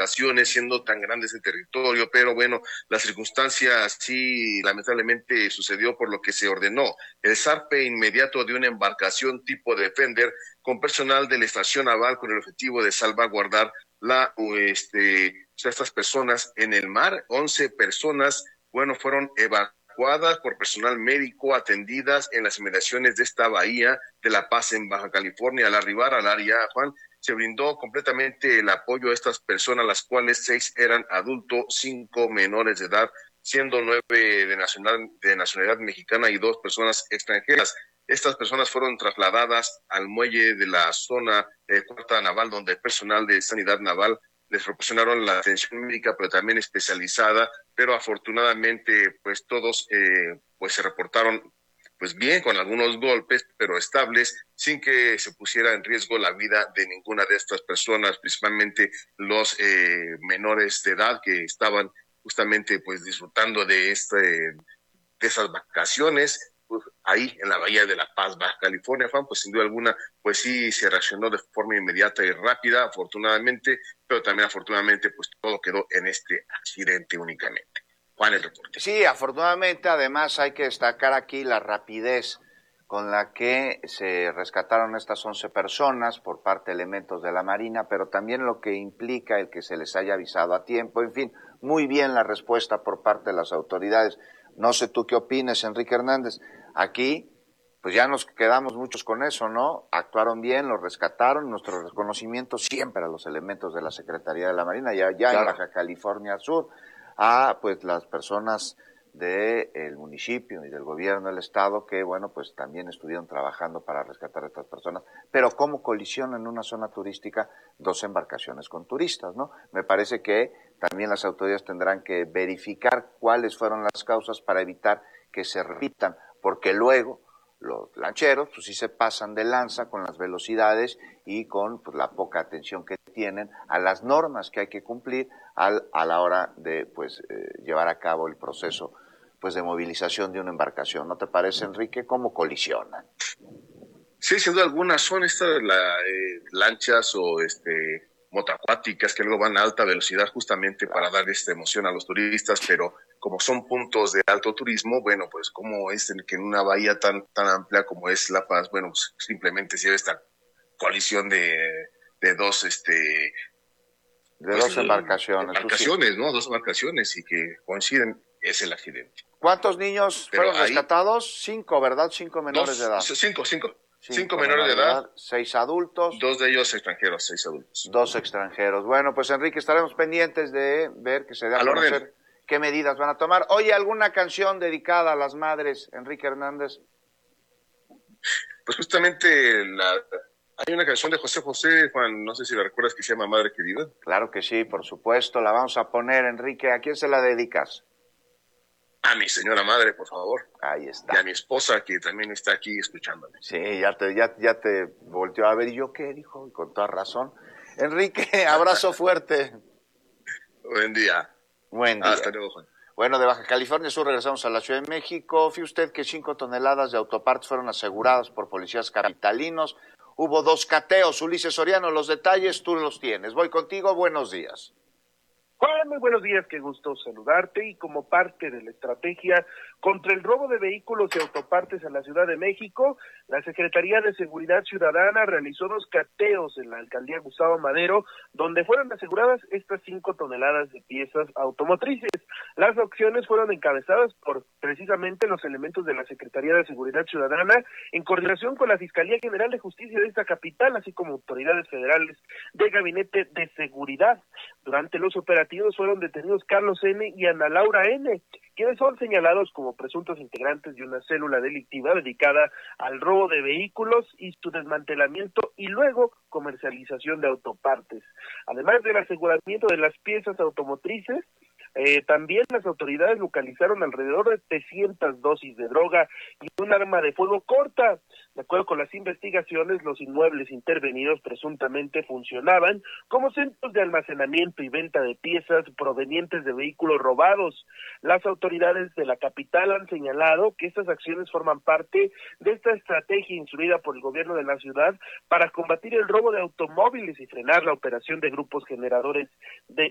embarcaciones, siendo tan grande ese territorio, pero bueno, las circunstancias sí lamentablemente sucedió, por lo que se ordenó el zarpe inmediato de una embarcación tipo Defender con personal de la estación naval con el objetivo de salvaguardar estas personas en el mar. 11 personas, bueno, fueron evacuadas por personal médico, atendidas en las inmediaciones de esta bahía de La Paz en Baja California. Al arribar al área, Juan, se brindó completamente el apoyo a estas personas, las cuales 6 eran adultos, 5 menores de edad, siendo 9 de nacionalidad mexicana y 2 personas extranjeras. Estas personas fueron trasladadas al muelle de la zona cuarta naval, donde el personal de sanidad naval les proporcionaron la atención médica, pero también especializada, pero afortunadamente pues todos pues se reportaron pues bien, con algunos golpes, pero estables, sin que se pusiera en riesgo la vida de ninguna de estas personas, principalmente los menores de edad que estaban justamente pues disfrutando de esas vacaciones, pues, ahí en la bahía de La Paz, Baja California, Juan. Pues sin duda alguna, pues sí se reaccionó de forma inmediata y rápida, afortunadamente, pero también afortunadamente pues todo quedó en este accidente únicamente. Juan, el reporte. Sí, afortunadamente, además hay que destacar aquí la rapidez con la que se rescataron estas 11 personas por parte de elementos de la Marina, pero también lo que implica el que se les haya avisado a tiempo. En fin, muy bien la respuesta por parte de las autoridades. No sé tú qué opines, Enrique Hernández. Aquí, pues ya nos quedamos muchos con eso, ¿no? Actuaron bien, los rescataron, nuestro reconocimiento siempre a los elementos de la Secretaría de la Marina, ya claro, en Baja California Sur, a pues las personas del municipio y del gobierno del estado que, bueno, pues también estuvieron trabajando para rescatar a estas personas, pero cómo colisionan en una zona turística 2 embarcaciones con turistas, ¿no? Me parece que también las autoridades tendrán que verificar cuáles fueron las causas para evitar que se repitan, porque luego los lancheros pues sí se pasan de lanza con las velocidades y con pues, la poca atención que tienen a las normas que hay que cumplir a la hora de pues llevar a cabo el proceso pues de movilización de una embarcación. ¿No te parece, Enrique? ¿Cómo colisionan? Sí, sin duda alguna son estas lanchas o motoacuáticas que luego van a alta velocidad justamente para dar esta emoción a los turistas, pero como son puntos de alto turismo, bueno, pues como es que en una bahía tan amplia como es La Paz, bueno, pues simplemente se ve esta colisión de dos dos embarcaciones. Embarcaciones, ¿no? 2 embarcaciones y que coinciden, es el accidente. ¿Cuántos niños fueron rescatados? 5, ¿verdad? 5 menores de edad. 5 menores de edad, 6 adultos. 2 de ellos extranjeros, 6 adultos. 2 extranjeros. Bueno, pues Enrique, estaremos pendientes de ver que se dé a conocer qué medidas van a tomar. Oye, ¿alguna canción dedicada a las madres, Enrique Hernández? Pues justamente hay una canción de José José, Juan, no sé si la recuerdas, que se llama Madre Querida. Claro que sí, por supuesto, la vamos a poner, Enrique. ¿A quién se la dedicas? A mi señora madre, por favor. Ahí está. Y a mi esposa, que también está aquí escuchándome. Sí, ya te volteó a ver. ¿Y yo qué? Dijo, y con toda razón. Enrique, abrazo fuerte. Buen día. Buen día. Hasta luego, Juan. Bueno, de Baja California Sur regresamos a la Ciudad de México. Fíjate usted que 5 toneladas de autopartes fueron aseguradas por policías capitalinos. Hubo 2 cateos. Ulises Soriano, los detalles tú los tienes. Voy contigo, buenos días. Juan, muy buenos días, qué gusto saludarte. Y como parte de la estrategia contra el robo de vehículos y autopartes en la Ciudad de México, la Secretaría de Seguridad Ciudadana realizó 2 cateos en la alcaldía Gustavo Madero, donde fueron aseguradas estas 5 toneladas de piezas automotrices. Las acciones fueron encabezadas por precisamente los elementos de la Secretaría de Seguridad Ciudadana, en coordinación con la Fiscalía General de Justicia de esta capital, así como autoridades federales del Gabinete de Seguridad. Durante los operativos fueron detenidos Carlos N. y Ana Laura N., quienes son señalados como presuntos integrantes de una célula delictiva dedicada al robo de vehículos y su desmantelamiento y luego comercialización de autopartes. Además del aseguramiento de las piezas automotrices, también las autoridades localizaron alrededor de 300 dosis de droga y un arma de fuego corta. De acuerdo con las investigaciones, los inmuebles intervenidos presuntamente funcionaban como centros de almacenamiento y venta de piezas provenientes de vehículos robados. Las autoridades de la capital han señalado que estas acciones forman parte de esta estrategia instruida por el gobierno de la ciudad para combatir el robo de automóviles y frenar la operación de grupos generadores de